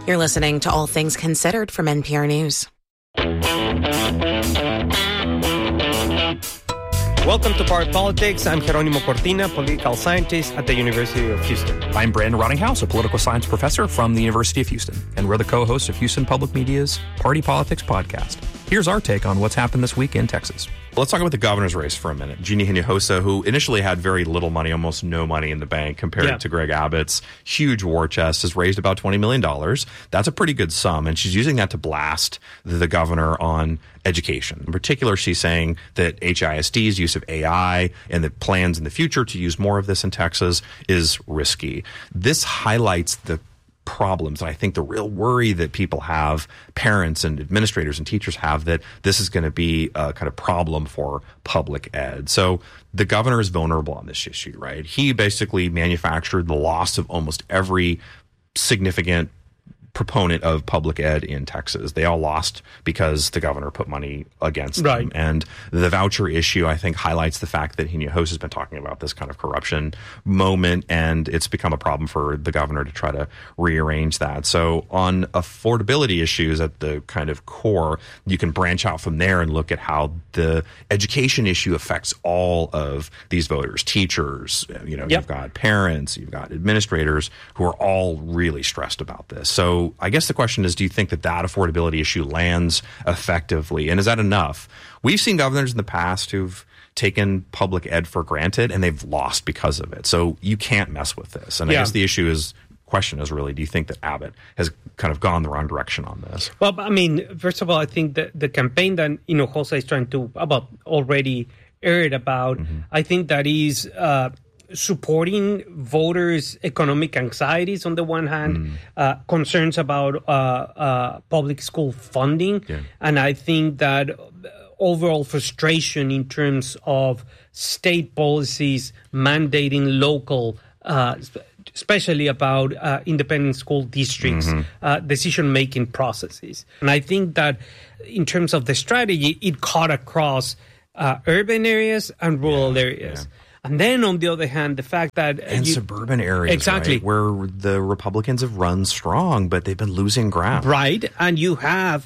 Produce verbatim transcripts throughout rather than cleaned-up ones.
You're listening to All Things Considered from N P R News. Welcome to Party Politics. I'm Jerónimo Cortina, political scientist at the University of Houston. I'm Brandon Rottinghouse, a political science professor from the University of Houston, and we're the co-hosts of Houston Public Media's Party Politics podcast. Here's our take on what's happened this week in Texas. Let's talk about the governor's race for a minute. Jeannie Hinojosa, who initially had very little money, almost no money in the bank compared yeah. to Greg Abbott's huge war chest, has raised about twenty million dollars. That's a pretty good sum, and she's using that to blast the governor on education. In particular, she's saying that H I S D's use of A I and the plans in the future to use more of this in Texas is risky. This highlights the problems. And I think the real worry that people have, parents and administrators and teachers have, that this is going to be a kind of problem for public ed. So the governor is vulnerable on this issue, right? He basically manufactured the loss of almost every significant proponent of public ed in Texas. They all lost because the governor put money against right. them. And the voucher issue, I think, highlights the fact that Hinojosa has been talking about this kind of corruption moment, and it's become a problem for the governor to try to rearrange that. So on affordability issues at the kind of core, you can branch out from there and look at how the education issue affects all of these voters, teachers, you know, yep. you've got parents, you've got administrators who are all really stressed about this. So I guess the question is, do you think that that affordability issue lands effectively? And is that enough? We've seen governors in the past who've taken public ed for granted, and they've lost because of it. So you can't mess with this. And yeah. I guess the issue is, question is really, do you think that Abbott has kind of gone the wrong direction on this? Well, I mean, first of all, I think that the campaign that Hinojosa is trying to, about already aired about, mm-hmm. I think that is uh, supporting voters' economic anxieties on the one hand, mm. uh, concerns about uh, uh, public school funding, yeah. and I think that overall frustration in terms of state policies mandating local, uh, especially about uh, independent school districts, mm-hmm. uh, decision-making processes. And I think that in terms of the strategy, it cut across uh, urban areas and rural yeah, areas. Yeah. And then, on the other hand, the fact that... And you, suburban areas, exactly. right, where the Republicans have run strong, but they've been losing ground. Right. And you have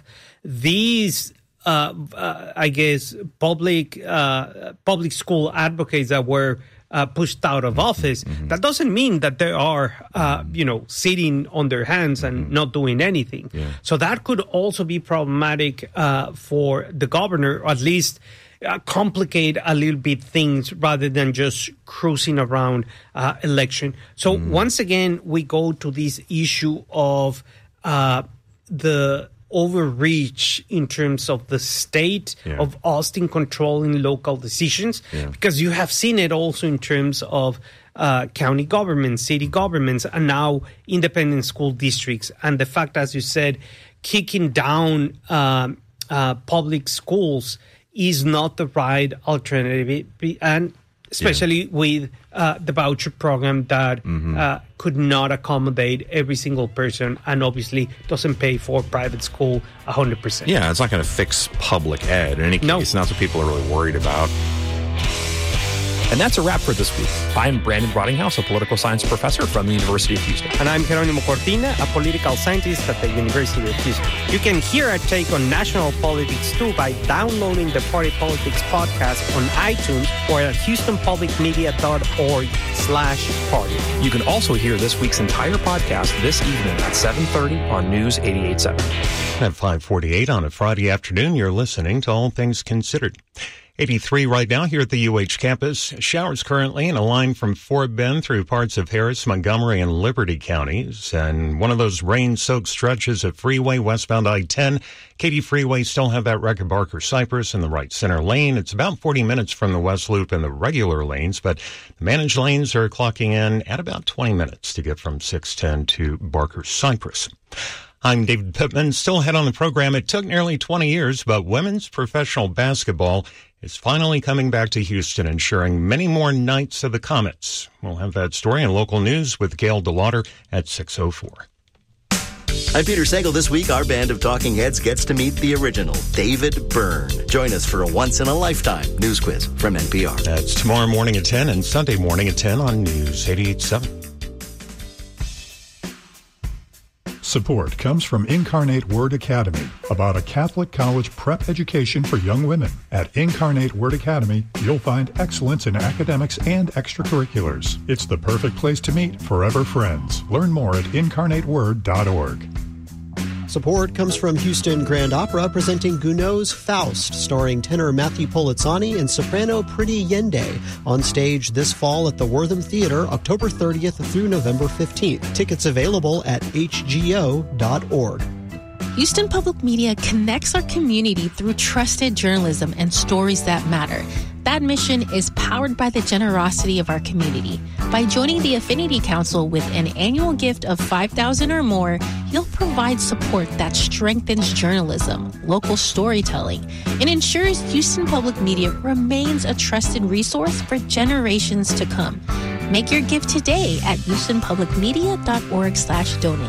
these, uh, uh, I guess, public uh, public school advocates that were uh, pushed out of office. Mm-hmm. That doesn't mean that they are, uh, you know, sitting on their hands and mm-hmm. not doing anything. Yeah. So that could also be problematic uh, for the governor, or at least... Uh, complicate a little bit things rather than just cruising around uh, election. So mm. once again, we go to this issue of uh, the overreach in terms of the state yeah. of Austin controlling local decisions, yeah. because you have seen it also in terms of uh, county governments, city governments, and now independent school districts. And the fact, as you said, kicking down um, uh, public schools is not the right alternative, and especially yeah. with uh, the voucher program that mm-hmm. uh, could not accommodate every single person and obviously doesn't pay for private school one hundred percent. Yeah, it's not going to fix public ed in any case, no. and that's what people are really worried about. And that's a wrap for this week. I'm Brandon Rottinghouse, a political science professor from the University of Houston. And I'm Jerónimo Cortina, a political scientist at the University of Houston. You can hear our take on national politics too by downloading the Party Politics podcast on iTunes or at houstonpublicmedia.org slash party. You can also hear this week's entire podcast this evening at seven thirty on News eighty-eight point seven. At five forty-eight on a Friday afternoon, you're listening to All Things Considered. eighty-three right now here at the U H campus. Showers currently in a line from Fort Bend through parts of Harris, Montgomery, and Liberty counties. And one of those rain-soaked stretches of freeway westbound I ten. Katy Freeway still have that wreck at Barker Cypress in the right center lane. It's about forty minutes from the west loop in the regular lanes, but the managed lanes are clocking in at about twenty minutes to get from six ten to Barker Cypress. I'm David Pittman. Still ahead on the program. It took nearly twenty years, but women's professional basketball is finally coming back to Houston, ensuring many more nights of the Comets. We'll have that story in local news with Gail DeLauder at six oh four. I'm Peter Sagal. This week, our band of talking heads gets to meet the original, David Byrne. Join us for a once-in-a-lifetime news quiz from N P R. That's tomorrow morning at ten and Sunday morning at ten on News eighty-eight point seven. Support comes from Incarnate Word Academy, about a Catholic college prep education for young women. At Incarnate Word Academy, you'll find excellence in academics and extracurriculars. It's the perfect place to meet forever friends. Learn more at incarnate word dot org. Support comes from Houston Grand Opera, presenting Gounod's Faust, starring tenor Matthew Polizzani and soprano Priti Yende, on stage this fall at the Wortham Theater, October thirtieth through November fifteenth. Tickets available at h g o dot org. Houston Public Media connects our community through trusted journalism and stories that matter. That mission is powered by the generosity of our community. By joining the Affinity Council with an annual gift of five thousand dollars or more, you'll provide support that strengthens journalism, local storytelling, and ensures Houston Public Media remains a trusted resource for generations to come. Make your gift today at houston public media dot org slash donate.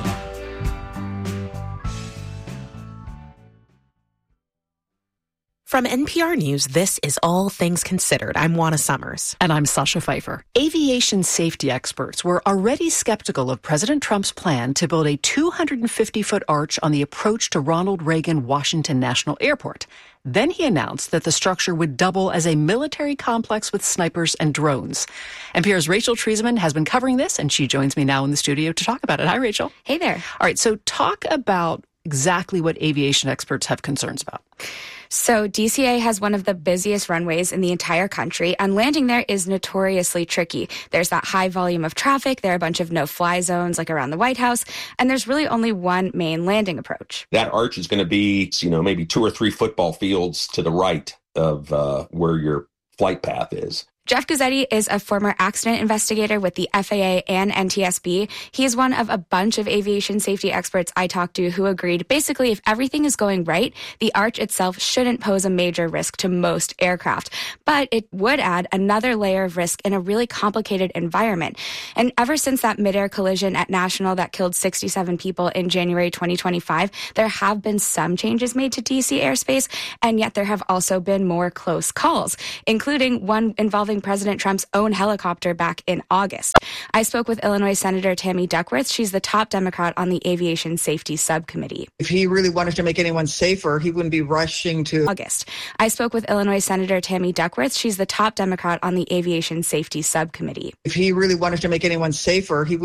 From N P R News, this is All Things Considered. I'm Juana Summers. And I'm Sasha Pfeiffer. Aviation safety experts were already skeptical of President Trump's plan to build a two hundred fifty foot arch on the approach to Ronald Reagan Washington National Airport. Then he announced that the structure would double as a military complex with snipers and drones. N P R's Rachel Treisman has been covering this, and she joins me now in the studio to talk about it. Hi, Rachel. Hey there. All right, so talk about exactly what aviation experts have concerns about. So D C A has one of the busiest runways in the entire country, and landing there is notoriously tricky. There's that high volume of traffic, there are a bunch of no-fly zones like around the White House, and there's really only one main landing approach. That arch is going to be, you know, maybe two or three football fields to the right of uh, where your flight path is. Jeff Guzzetti is a former accident investigator with the F A A and N T S B. He's one of a bunch of aviation safety experts I talked to who agreed basically if everything is going right, the arch itself shouldn't pose a major risk to most aircraft. But it would add another layer of risk in a really complicated environment. And ever since that midair collision at National that killed sixty-seven people in January twenty twenty-five, there have been some changes made to D C airspace, and yet there have also been more close calls, including one involving President Trump's own helicopter back in August. I spoke with Illinois Senator Tammy Duckworth. She's the top Democrat on the Aviation Safety Subcommittee. If he really wanted to make anyone safer, he wouldn't be rushing to August. I spoke with Illinois Senator Tammy Duckworth. She's the top Democrat on the Aviation Safety Subcommittee. If he really wanted to make anyone safer, he would